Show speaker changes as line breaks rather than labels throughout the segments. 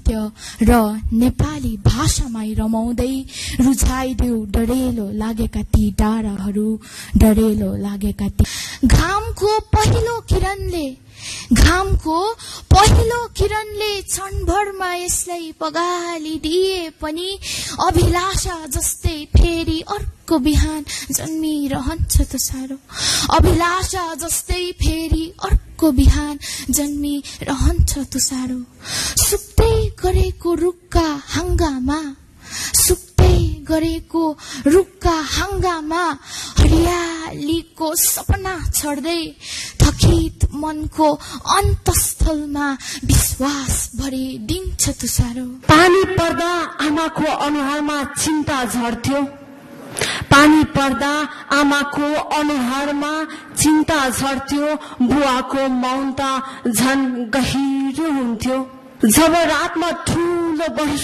साहित्य र नेपाली भाषामै रमाउँदै रुझाइदेऊ डरेलो लागेका ती डाँडाहरू, डरेलो लागेका ती घामको पहिलो किरणले क्षणभरमा यसलाई पगालिदिए पनि अभिलाषा जस्तै फेरि अर्को बिहान जन्मिरहन्छ तुसारो। अभिलाषा जस्तै फेरि अर्को बिहान जन्मिरहन्छ तुसारो। सुक्दै गरेको रुखका हाँगामा हरियालीको सपना छड्दै थकित मनको अन्तस्थलमा विश्वास भरिदिन्छ तुसारो।
पानी पर्दा आमाको अनुहारमा चिन्ता झर्थ्यो, पानी पर्दा आमाको अनुहारमा चिन्ता झर्थ्यो, बुवाको मौनता झन गहिरो हुन्थ्यो। जब रातमा ठुलो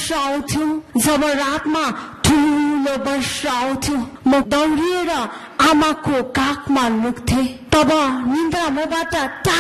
वर्षा आउँथ्यो, म दौडिएर आमाको काखमा लुक्थे। तब निन्द्रा मबाट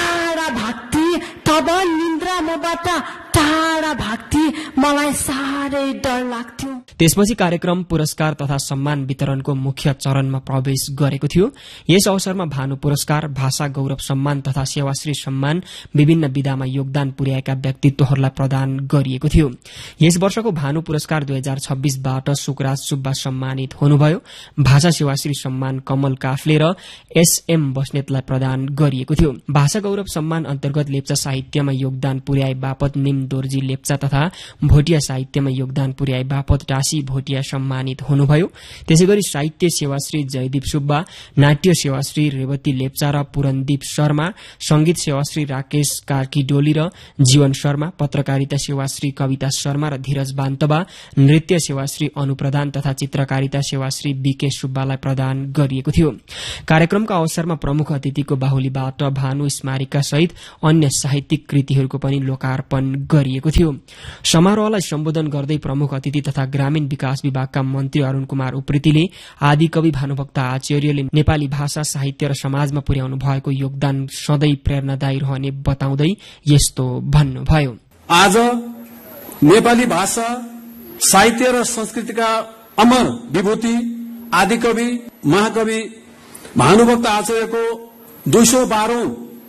टाढा भाग्थी, मलाई साह्रै डर लाग्थ्यो।
त्यसपछि कार्यक्रम पुरस्कार तथा सम्मान वितरणको मुख्य चरणमा प्रवेश गरेको थियो। यस अवसरमा भानु पुरस्कार, भाषा गौरव सम्मान तथा सेवाश्री सम्मान विभिन्न विधामा योगदान पुर्याएका व्यक्तित्वहरूलाई प्रदान गरिएको थियो। यस वर्षको भानु पुरस्कार 2026बाट सुकराज सुब्बा सम्मानित हुनुभयो। भाषा सेवाश्री सम्मान कमल काफ्ले र एसएम बस्नेतलाई प्रदान गरिएको थियो। भाषा गौरव सम्मान अन्तर्गत लेप्चा साहित्यमा योगदान पुर्याए बापत निम दोर्जी लेप्चा तथा भोटिया साहित्यमा योगदान पुर्याए बापत टासी भोटिया सम्मानित हुनुभयो। त्यसैगरी साहित्य सेवाश्री जयदीप सुब्बा, नाट्य सेवाश्री रेवती लेप्चा र पूरणदीप शर्मा, संगीत सेवाश्री राकेश कार्की डोली र जीवन शर्मा, पत्रकारिता सेवाश्री कविता शर्मा र धीरज बान्तवा, नृत्य सेवाश्री अनुप्रधान तथा चित्रकारिता सेवाश्री बीके सुब्बालाई प्रदान गरिएको थियो। कार्यक्रमका अवसरमा प्रमुख अतिथिको बाहुलीबाट भानु स्मारिका सहित अन्य साहित्यिक कृतिहरूको पनि लोकार्पण गरिएको थियो। समारोहलाई सम्बोधन गर्दै प्रमुख अतिथि तथा ग्रामीण विकास विभागका मन्त्री अरूण कुमार उप्रेतीले आदिकवि भानुभक्त आचार्यले नेपाली भाषा साहित्य र समाजमा पुर्याउनु भएको योगदान सधैँ प्रेरणादायी रहने बताउँदै यस्तो भन्नुभयो।
आज नेपाली भाषा साहित्य र संस्कृतिका अमर विभूति आदिकवि महाकवि भानुभक्त आचार्यको 212औं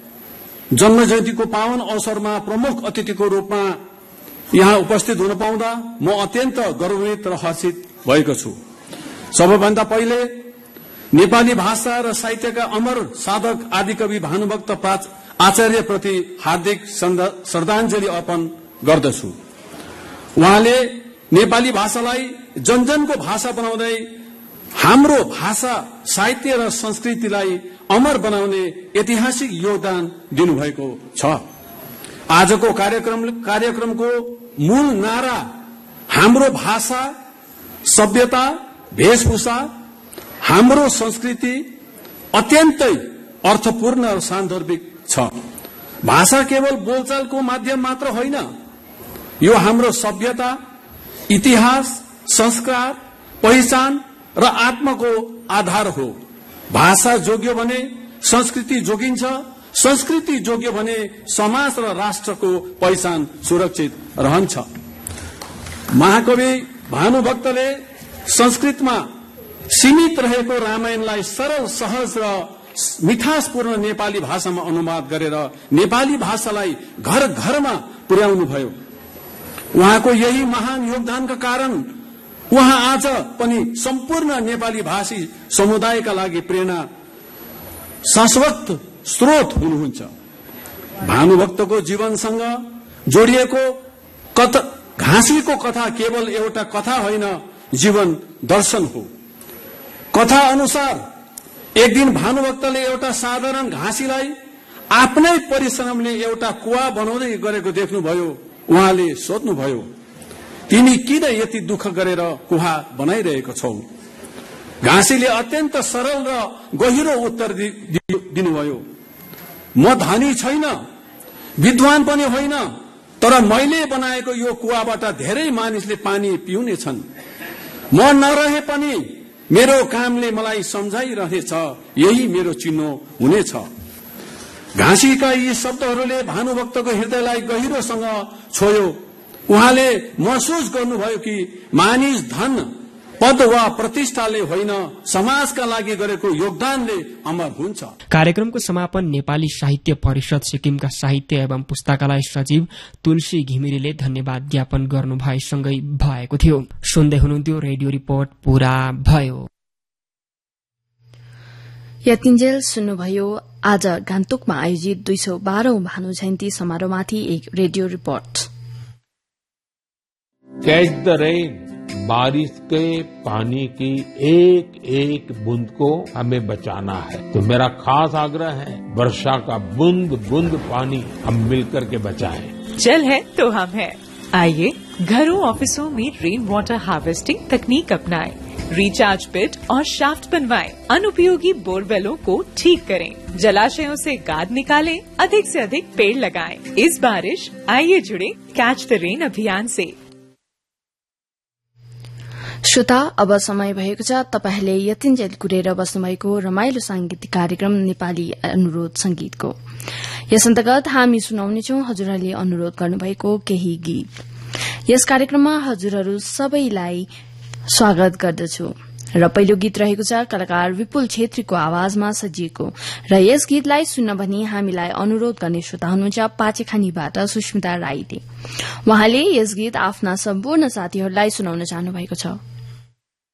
जन्म जयन्तीको पावन अवसरमा प्रमुख अतिथिको रूपमा यहाँ उपस्थित हुन पाउँदा म अत्यन्त गौरवान्वित र हर्षित भएको छु। सबैभन्दा पहिले नेपाली भाषा र साहित्यका अमर साधक आदिकवि भानुभक्त आचार्यप्रति हार्दिक श्रद्धाञ्जली अर्पण गर्दछु। उहाँले नेपाली भाषालाई जनजनको भाषा बनाउँदै हाम्रो भाषा साहित्य र संस्कृतिलाई अमर बनाउने ऐतिहासिक योगदान दिनुभएको छ। आजको कार्यक्रमको मूल नारा हाम्रो भाषा, सभ्यता, वेशभूषा, हाम्रो संस्कृति अत्यन्तै अर्थपूर्ण र सान्दर्भिक छ। भाषा केवल बोलचालको माध्यम मात्र होइन, यो हाम्रो सभ्यता, इतिहास, संस्कार, पहिचान र आत्माको आधार हो। भाषा जोग्यो भने संस्कृति जोगिन्छ, संस्कृति जोग्यो भने समाज र राष्ट्रको पहिचान सुरक्षित रहन्छ। महाकवि भानुभक्तले संस्कृतमा सीमित रहेको रामायणलाई सरल, सहज र मिठासपूर्ण नेपाली भाषामा अनुवाद गरेर नेपाली भाषालाई घर घरमा पुर्याउनुभयो। उहाँको यही महान योगदानका कारण उहाँ आज पनि सम्पूर्ण नेपाली भाषी समुदायका लागि प्रेरणा शाश्वत स्रोत हुनुहुन्छ। भानुभक्तको जीवनसँग जोडिएको घाँसीको कथा केवल एउटा कथा होइन, जीवन दर्शन हो। कथा अनुसार एक दिन भानुभक्तले एउटा साधारण घाँसीलाई आफ्नै परिश्रमले एउटा कुवा बनाउँदै गरेको देख्नुभयो। उहाँले सोध्नुभयो, तिमी किन यति दुःख गरेर कुवा बनाइरहेको छौ? घाँसीले अत्यन्त सरल र गहिरो उत्तर दिनुभयो, म धनी छैन, विद्वान पनि होइन, तर मैले बनाएको यो कुवाबाट धेरै मानिसले पानी पिउने छन्। म नरहे पनि मेरो कामले मलाई सम्झाइरहेछ, यही मेरो चिन्हो हुनेछ। घाँसीका यी शब्दहरूले भानुभक्तको हृदयलाई गहिरोसँग छोयो। उहाँले महसुस गर्नुभयो कि मानिस धन पद वा प्रतिष्ठाले होइन समाजका लागि गरेको योगदानले अमर हुन्छ।
कार्यक्रमको समापन नेपाली साहित्य परिषद सिक्किमका साहित्य एवं पुस्तकालय सचिव तुलसी घिमिरेले धन्यवाद ज्ञापन गर्नु भएसँगै भएको थियो। सुन्दै हुनुहुन्थ्यो रेडियो रिपोर्ट पूरा भयो।
यतिन्जेल सुन्नुभयो आज गान्तोकमा आयोजित 212औं भानु जयन्ती समारोहमाथि एक radio report.
Catch the rain, बारिश के पानी की एक एक बूंद को हमें बचाना है। तो मेरा खास आग्रह है, वर्षा का बूंद बूंद पानी हम मिलकर के बचाएं।
जल है तो हम है। आइए घरों ऑफिसों में रेन वाटर हार्वेस्टिंग तकनीक अपनाएं, रिचार्ज पिट और शाफ्ट बनवाएं, अनुपयोगी बोरवेलों को ठीक करें, जलाशयों से गाद निकालें, अधिक से अधिक पेड़ लगाएं। इस बारिश आइए जुड़े कैच द रेन अभियान से।
श्रोता, अब समय भएको छ तपाईहरूले यतिन्जेल कुरेर बस्नुभएको रमाइलो सांगीतिक कार्यक्रम नेपाली अनुरोध संगीतको। यस अन्तर्गत हामी सुनाउनेछौं हजुरहरूले अनुरोध गर्नुभएको केही गीत। यस कार्यक्रममा हजुरहरू सबैलाई स्वागत गर्दछु र पहिलो गीत रहेको छ कलाकार विपुल छेत्रीको आवाजमा सजिएको र यस गीतलाई सुन्न भनी हामीलाई अनुरोध गर्ने श्रोता हुनुहुन्छ पाचेखानीबाट सुस्मिता राईले। उहाँले यस गीत आफ्ना सम्पूर्ण साथीहरूलाई सुनाउन चाहनु भएको छ।